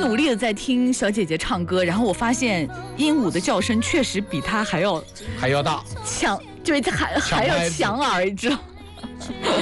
努力的在听小姐姐唱歌，然后我发现鹦鹉的叫声确实比她还要大， 强，对，还要强耳，你知道。